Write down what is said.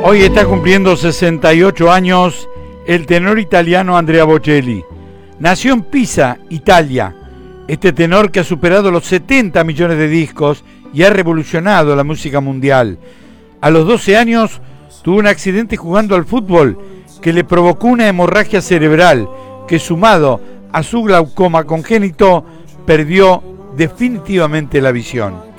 Hoy está cumpliendo 68 años el tenor italiano Andrea Bocelli. Nació en Pisa, Italia. Este tenor que ha superado los 70 millones de discos y ha revolucionado la música mundial. A los 12 años tuvo un accidente jugando al fútbol que le provocó una hemorragia cerebral que, sumado a su glaucoma congénito, perdió definitivamente la visión.